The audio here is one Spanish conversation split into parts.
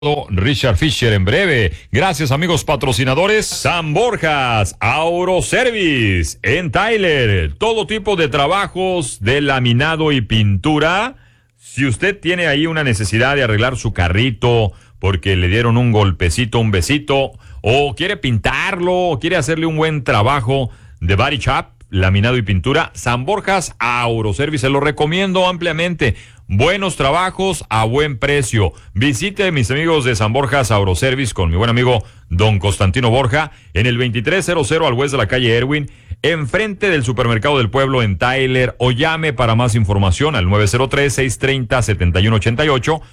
Richard Fisher en breve. Gracias, amigos patrocinadores. San Borjas Auroservice en Tyler. Todo tipo de trabajos de laminado y pintura. Si usted tiene ahí una necesidad de arreglar su carrito porque le dieron un golpecito, un besito, o quiere pintarlo, o quiere hacerle un buen trabajo de body shop, laminado y pintura, San Borjas Auroservice, se lo recomiendo ampliamente. Buenos trabajos a buen precio. Visite mis amigos de San Borjas Auroservice con mi buen amigo Don Constantino Borja en el 2300 al oeste de la calle Erwin, enfrente del Supermercado del Pueblo en Tyler, o llame para más información al 903-630-7188,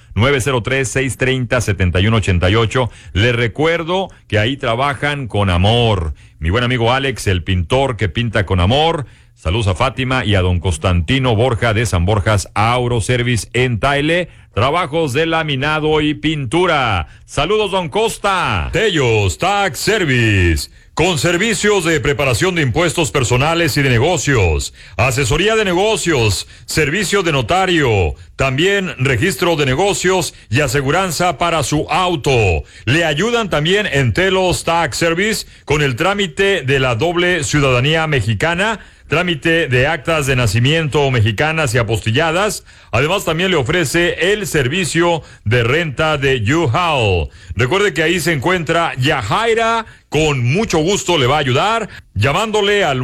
903-630-7188. Les recuerdo que ahí trabajan con amor. Mi buen amigo Alex, el pintor que pinta con amor. Saludos a Fátima y a don Constantino Borja de San Borjas Auroservice en Tyler. Trabajos de laminado y pintura. Saludos, don Costa. Tellos Tax Service, con servicios de preparación de impuestos personales y de negocios, asesoría de negocios, servicio de notario, también registro de negocios y aseguranza para su auto. Le ayudan también en Tellos Tax Service con el trámite de la doble ciudadanía mexicana, trámite de actas de nacimiento mexicanas y apostilladas. Además, también le ofrece el servicio de renta de U-Haul. Recuerde que ahí se encuentra Yajaira. Con mucho gusto le va a ayudar, llamándole al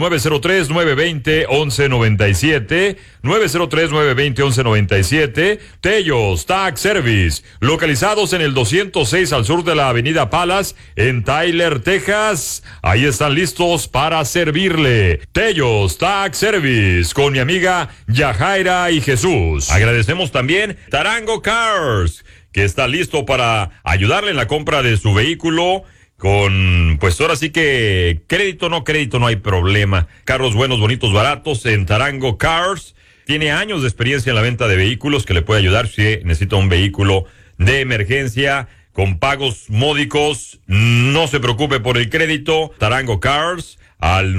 903-920-1197, 903-920-1197, Tellos Tax Service, localizados en el 206 al sur de la avenida Palace, en Tyler, Texas. Ahí están listos para servirle. Tellos Tax Service, con mi amiga Yajaira y Jesús. Agradecemos también Tarango Cars, que está listo para ayudarle en la compra de su vehículo. Con, pues ahora sí que crédito, no hay problema. Carros buenos, bonitos, baratos en Tarango Cars. Tiene años de experiencia en la venta de vehículos que le puede ayudar si necesita un vehículo de emergencia con pagos módicos. No se preocupe por el crédito. Tarango Cars al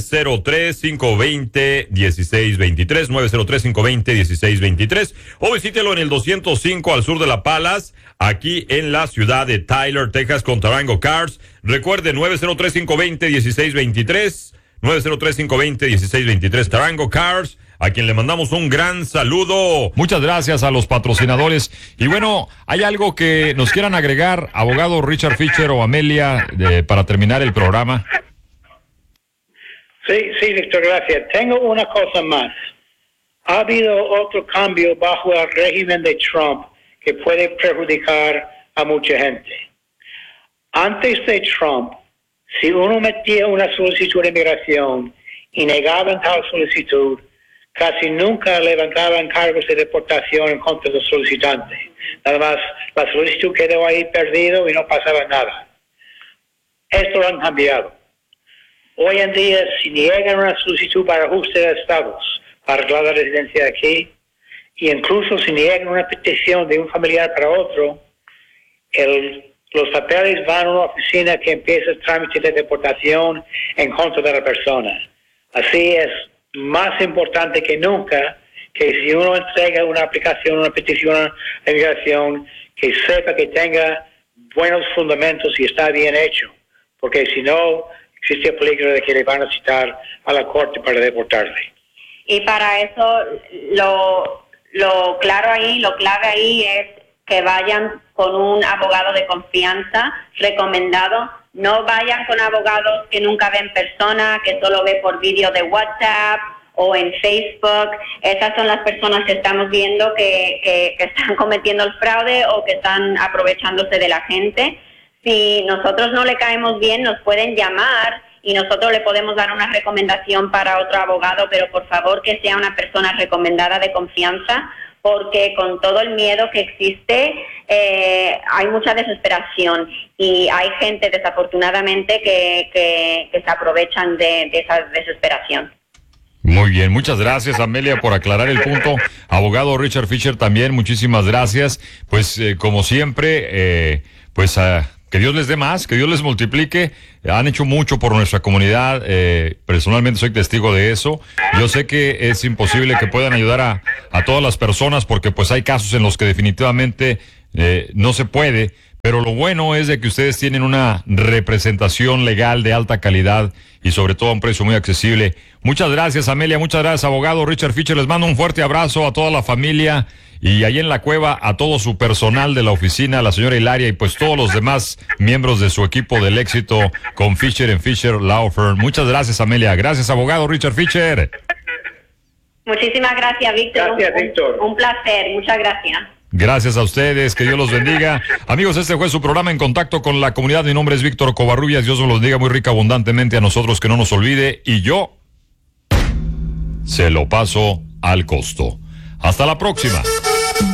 903-520-1623, 903-520-1623, o visítelo en el 205 al sur de la Palace, aquí en la ciudad de Tyler, Texas, con Tarango Cars. Recuerde, 903-520-1623, 903-520-1623, Tarango Cars, a quien le mandamos un gran saludo. Muchas gracias a los patrocinadores. Y bueno, ¿hay algo que nos quieran agregar, abogado Richard Fisher o Amelia, para terminar el programa? Sí, Víctor, gracias. Tengo una cosa más. Ha habido otro cambio bajo el régimen de Trump que puede perjudicar a mucha gente. Antes de Trump, si uno metía una solicitud de inmigración y negaban tal solicitud, casi nunca levantaban cargos de deportación en contra del solicitante. Nada más, la solicitud quedó ahí perdido y no pasaba nada. Esto lo han cambiado. Hoy en día, si niegan una solicitud para ajuste de estatus, para arreglar la residencia aquí, y incluso si niegan una petición de un familiar para otro, los papeles van a una oficina que empieza el trámite de deportación en contra de la persona. Así es más importante que nunca que si uno entrega una aplicación, una petición de migración, que sepa que tenga buenos fundamentos y está bien hecho, porque si no, existe el peligro de que le van a citar a la corte para deportarle. Y para eso, lo clave ahí es que vayan con un abogado de confianza recomendado. No vayan con abogados que nunca ven persona, que solo ve por vídeo de WhatsApp o en Facebook. Esas son las personas que estamos viendo que están cometiendo el fraude o que están aprovechándose de la gente. Si nosotros no le caemos bien, nos pueden llamar y nosotros le podemos dar una recomendación para otro abogado, pero por favor que sea una persona recomendada de confianza, porque con todo el miedo que existe, hay mucha desesperación y hay gente desafortunadamente que se aprovechan de esa desesperación. Muy bien, muchas gracias, Amelia, por aclarar el punto. Abogado Richard Fisher también, muchísimas gracias. Pues como siempre, que Dios les dé más, que Dios les multiplique. Han hecho mucho por nuestra comunidad. Personalmente soy testigo de eso. Yo sé que es imposible que puedan ayudar a todas las personas porque pues hay casos en los que definitivamente no se puede. Pero lo bueno es de que ustedes tienen una representación legal de alta calidad y sobre todo a un precio muy accesible. Muchas gracias, Amelia, muchas gracias, abogado Richard Fisher. Les mando un fuerte abrazo a toda la familia y ahí en la cueva a todo su personal de la oficina, a la señora Hilaria y pues todos los demás miembros de su equipo del éxito con Fisher & Fisher Law Firm. Muchas gracias, Amelia. Gracias, abogado Richard Fisher. Muchísimas gracias, Víctor. Gracias, Víctor. Un placer, muchas gracias. Gracias a ustedes, que Dios los bendiga. Amigos, este fue su programa En Contacto con la Comunidad. Mi nombre es Víctor Covarrubias. Dios nos los bendiga muy rica, abundantemente a nosotros, que no nos olvide. Y yo se lo paso al costo. Hasta la próxima.